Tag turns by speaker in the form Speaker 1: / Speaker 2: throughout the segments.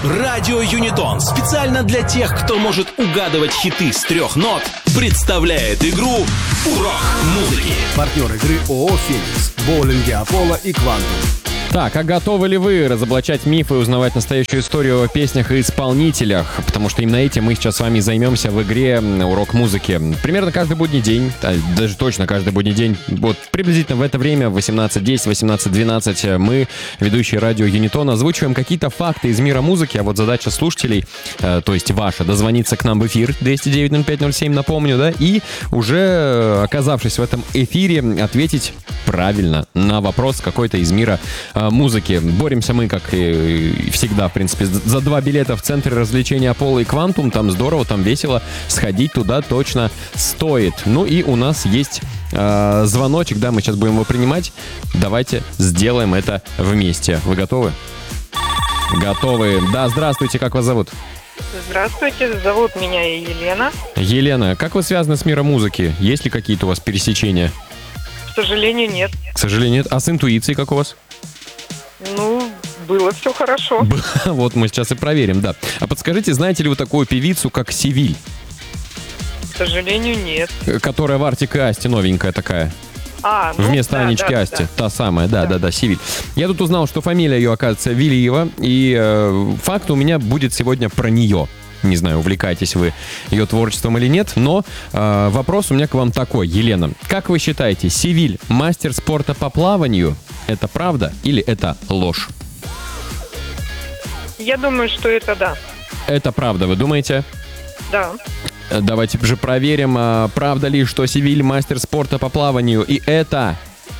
Speaker 1: Радио Юнитон специально для тех, кто может угадывать хиты с 3 нот, представляет игру «Урок музыки».
Speaker 2: Партнер игры ООО «Феникс», боулинги Аполло и Квантум.
Speaker 3: Так, а готовы ли вы разоблачать мифы и узнавать настоящую историю о песнях и исполнителях? Потому что именно этим мы сейчас с вами займемся в игре «Урок музыки». Примерно каждый будний день, даже точно каждый будний день, вот приблизительно в это время, в 18:10, 18:12, мы, ведущие радио Юнитон, озвучиваем какие-то факты из мира музыки, а вот задача слушателей, то есть ваша, дозвониться к нам в эфир 209-05-07, напомню, да, и уже оказавшись в этом эфире, ответить правильно на вопрос какой-то из мира музыки. Боремся мы, как и всегда, в принципе, за 2 билета в центре развлечения Аполло и Квантум. Там здорово, там весело. Сходить туда точно стоит. Ну и у нас есть звоночек, да, мы сейчас будем его принимать. Давайте сделаем это вместе. Вы готовы? Готовы. Да, здравствуйте, как вас зовут?
Speaker 4: Здравствуйте, зовут меня Елена.
Speaker 3: Елена, как вы связаны с миром музыки? Есть ли какие-то у вас пересечения?
Speaker 4: К сожалению, нет.
Speaker 3: К сожалению, нет. А с интуицией как у вас?
Speaker 4: Ну, было все хорошо.
Speaker 3: Вот мы сейчас и проверим, да. А подскажите, знаете ли вы такую певицу, как Севиль?
Speaker 4: К сожалению, нет.
Speaker 3: Которая в Артик и Асти новенькая такая. Вместо
Speaker 4: да,
Speaker 3: Анечки
Speaker 4: да,
Speaker 3: Асти.
Speaker 4: да.
Speaker 3: Та самая, да, Севиль. Я тут узнал, что фамилия ее, оказывается, Вилиева. И факт у меня будет сегодня про нее. Не знаю, увлекаетесь вы ее творчеством или нет, но вопрос у меня к вам такой, Елена. Как вы считаете, Севиль мастер спорта по плаванию? Это правда или это ложь?
Speaker 4: Я думаю, что это да.
Speaker 3: Это правда, вы думаете?
Speaker 4: Да.
Speaker 3: Давайте же проверим, правда ли, что Севиль мастер спорта по плаванию. И это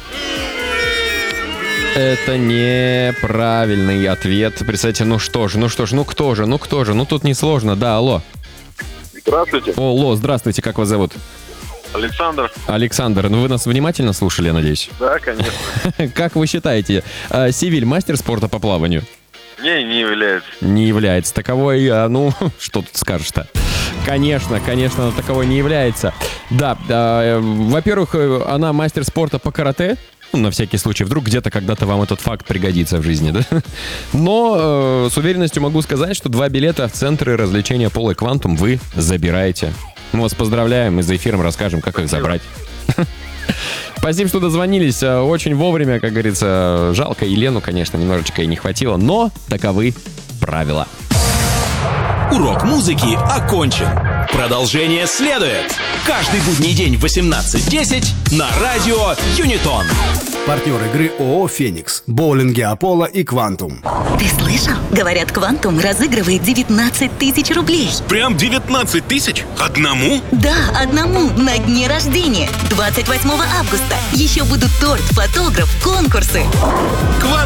Speaker 3: неправильный ответ. Представьте, ну кто же? Ну тут несложно. Да, алло.
Speaker 5: Здравствуйте.
Speaker 3: Алло, здравствуйте, как вас зовут?
Speaker 5: Александр.
Speaker 3: Александр, ну вы нас внимательно слушали, я надеюсь?
Speaker 5: Да, конечно.
Speaker 3: Как вы считаете, Севиль мастер спорта по плаванию?
Speaker 5: Не является.
Speaker 3: Не является. Таковой, ну, что тут скажешь-то? Конечно, она таковой не является. Да, во-первых, она мастер спорта по карате. Ну, на всякий случай, вдруг где-то когда-то вам этот факт пригодится в жизни, да? Но с уверенностью могу сказать, что 2 билета в центры развлечения Аполло и Квантум вы забираете. Мы вас поздравляем и за эфиром расскажем, как их забрать. Спасибо, что дозвонились. Очень вовремя, как говорится. Жалко Елену, конечно, немножечко и не хватило, но таковы правила.
Speaker 1: Урок музыки окончен. Продолжение следует. Каждый будний день в 18:10 на радио Юнитон.
Speaker 2: Партнер игры ООО «Феникс», боулинги Аполло и Квантум.
Speaker 6: Ты слышал? Говорят, Квантум разыгрывает 19 тысяч рублей.
Speaker 7: Прям 19 тысяч? Одному?
Speaker 6: Да, одному на дне рождения. 28 августа. Еще будут торт, фотограф, конкурсы.
Speaker 7: Квантум